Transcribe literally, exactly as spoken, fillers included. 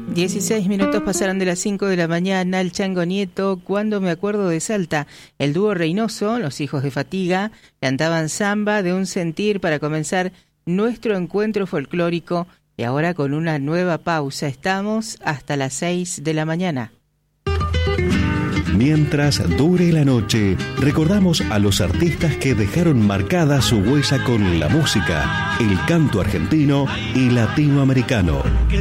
dieciséis minutos pasaron de las cinco de la mañana. El Chango Nieto, Cuando me acuerdo de Salta. El dúo Reynoso, Los Hijos de Fatiga, cantaban samba de un sentir para comenzar nuestro encuentro folclórico. Y ahora con una nueva pausa estamos hasta las seis de la mañana. Mientras dure la noche, recordamos a los artistas que dejaron marcada su huella con la música, el canto argentino y latinoamericano.